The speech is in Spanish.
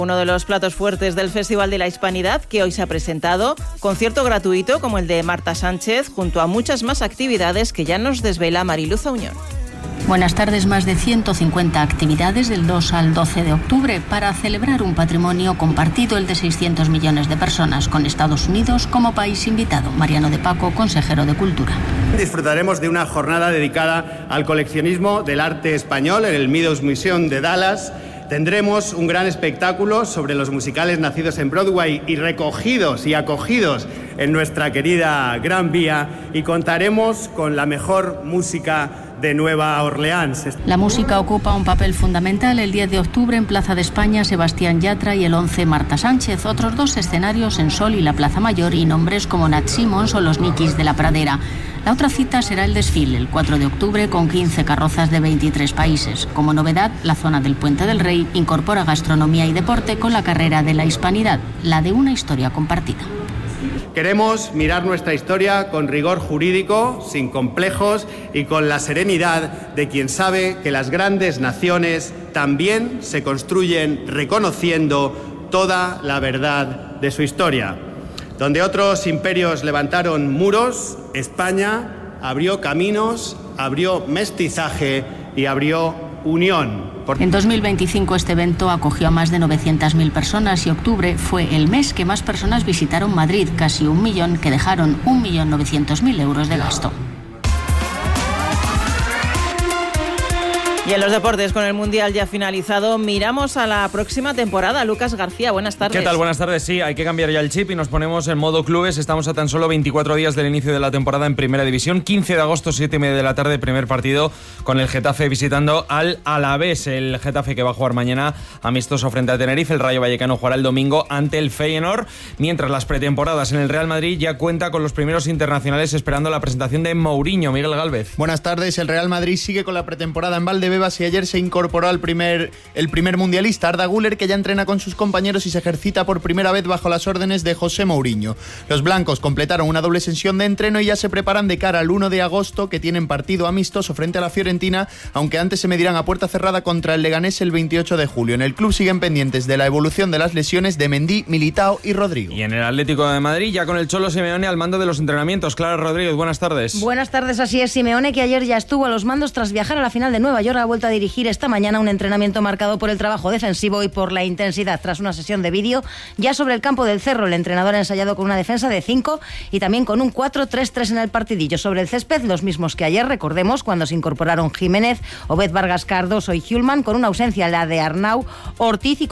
Uno de los platos fuertes del Festival de la Hispanidad, que hoy se ha presentado, concierto gratuito como el de Marta Sánchez, junto a muchas más actividades que ya nos desvela Mariluz Auñón. Buenas tardes. Más de 150 actividades del 2 al 12 de octubre para celebrar un patrimonio compartido, el de 600 millones de personas, con Estados Unidos como país invitado. Mariano de Paco, consejero de Cultura. Disfrutaremos de una jornada dedicada al coleccionismo del arte español en el Meadows Museum de Dallas. Tendremos un gran espectáculo sobre los musicales nacidos en Broadway y recogidos y acogidos en nuestra querida Gran Vía, y contaremos con la mejor música de Nueva Orleans. La música ocupa un papel fundamental. El 10 de octubre en Plaza de España, Sebastián Yatra, y el 11 Marta Sánchez. Otros dos escenarios en Sol y la Plaza Mayor, y nombres como Nat Simons o los Nikis de la Pradera. La otra cita será el desfile, el 4 de octubre, con 15 carrozas de 23 países. Como novedad, la zona del Puente del Rey incorpora gastronomía y deporte con la carrera de la Hispanidad, la de una historia compartida. Queremos mirar nuestra historia con rigor jurídico, sin complejos y con la serenidad de quien sabe que las grandes naciones también se construyen reconociendo toda la verdad de su historia. Donde otros imperios levantaron muros, España abrió caminos, abrió mestizaje y abrió unión. En 2025 este evento acogió a más de 900.000 personas, y octubre fue el mes que más personas visitaron Madrid, casi 1 millón, que dejaron 1.900.000 euros de gasto. Y en los deportes, con el Mundial ya finalizado, miramos a la próxima temporada. Lucas García, buenas tardes. ¿Qué tal? Buenas tardes. Sí, hay que cambiar ya el chip y nos ponemos en modo clubes. Estamos a tan solo 24 días del inicio de la temporada en Primera División. 15 de agosto, 7:30 de la tarde, primer partido con el Getafe visitando al Alavés. El Getafe que va a jugar mañana amistoso frente a Tenerife. El Rayo Vallecano jugará el domingo ante el Feyenoord. Mientras las pretemporadas en el Real Madrid ya cuenta con los primeros internacionales esperando la presentación de Mourinho. Miguel Gálvez. Buenas tardes. El Real Madrid sigue con la pretemporada en Valdebebas, y ayer se incorporó el primer mundialista, Arda Güler, que ya entrena con sus compañeros y se ejercita por primera vez bajo las órdenes de José Mourinho. Los blancos completaron una doble sesión de entreno y ya se preparan de cara al 1 de agosto, que tienen partido amistoso frente a la Fiorentina, aunque antes se medirán a puerta cerrada contra el Leganés el 28 de julio. En el club siguen pendientes de la evolución de las lesiones de Mendy, Militao y Rodrigo. Y en el Atlético de Madrid, ya con el Cholo Simeone al mando de los entrenamientos. Clara Rodríguez, buenas tardes. Buenas tardes, así es. Simeone, que ayer ya estuvo a los mandos tras viajar a la final de Nueva York, ha vuelto a dirigir esta mañana un entrenamiento marcado por el trabajo defensivo y por la intensidad. Tras una sesión de vídeo ya sobre el campo del Cerro, el entrenador ha ensayado con una defensa de 5 y también con un 4-3-3 en el partidillo. Sobre el césped, los mismos que ayer, recordemos, cuando se incorporaron Jiménez, Obed Vargas, Cardoso y Hjulman, con una ausencia, la de Arnau, Ortiz y